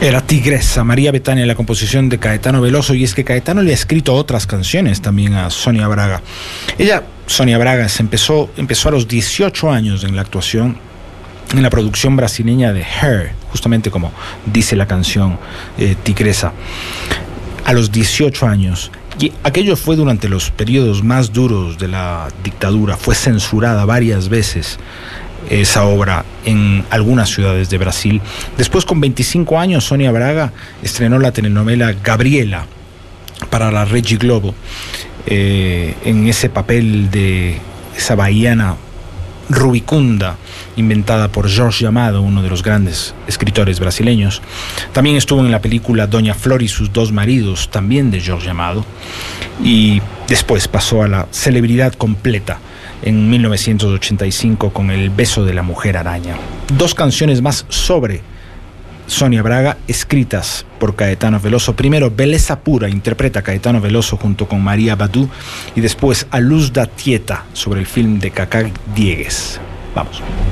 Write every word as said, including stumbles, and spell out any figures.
Era Tigresa, María Bethania, la composición de Caetano Veloso, y es que Caetano le ha escrito otras canciones también a Sonia Braga. Ella, Sonia Braga, se empezó, empezó a los dieciocho años en la actuación, en la producción brasileña de Her, justamente como dice la canción eh, Tigresa, a los dieciocho años. Y aquello fue durante los periodos más duros de la dictadura, fue censurada varias veces esa obra en algunas ciudades de Brasil. Después, con veinticinco años, Sonia Braga estrenó la telenovela Gabriela para la Rede Globo, eh, en ese papel de esa bahiana rubicunda inventada por Jorge Amado, uno de los grandes escritores brasileños. También estuvo en la película Doña Flor y sus dos maridos, también de Jorge Amado, y después pasó a la celebridad completa en mil novecientos ochenta y cinco con El beso de la mujer araña. Dos canciones más sobre Sonia Braga, escritas por Caetano Veloso. Primero, Beleza Pura, interpreta Caetano Veloso junto con María Badu, y después A Luz da Tieta, sobre el film de Cacá Diegues. Vamos.